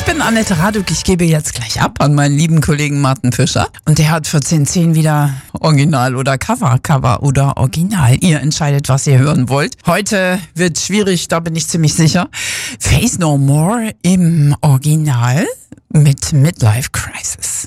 bin Annette Raduck. Ich gebe jetzt gleich ab an meinen lieben Kollegen Martin Fischer. Und der hat für 10.10 wieder Original oder Cover oder Original. Ihr entscheidet, was ihr hören wollt. Heute wird schwierig, da bin ich ziemlich sicher. Faith No More im Original mit Midlife Crisis.